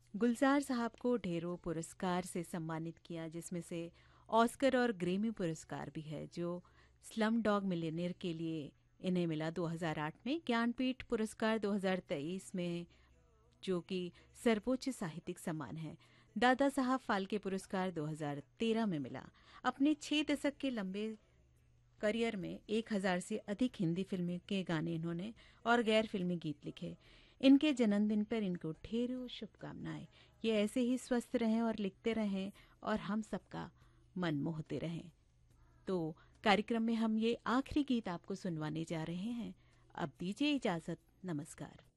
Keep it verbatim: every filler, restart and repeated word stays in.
गुलजार साहब को ढेरों पुरस्कार से सम्मानित किया, जिसमें से ऑस्कर और ग्रेमी पुरस्कार भी है, जो स्लम डॉग मिलियनेयर के लिए इन्हें मिला दो हज़ार आठ में, ज्ञानपीठ पुरस्कार दो हज़ार तेईस में, जो कि सर्वोच्च साहित्यिक सम्मान है। दादा साहब फाल्के पुरस्कार दो हज़ार तेरह में मिला। अपने छह दशक के लंबे करियर में एक हज़ार से अधिक हिंदी फिल्मों के गाने इन्होंने और गैर फिल्मी गीत लिखे। इनके जन्मदिन पर इनको ढेरों शुभकामनाएं। ये ऐसे ही स्वस्थ रहें और लिखते रहें और हम सबका मन मोहते रहें। तो कार्यक्रम में हम ये आखिरी गीत आपको सुनवाने जा रहे हैं। अब दीजिए इजाजत। नमस्कार।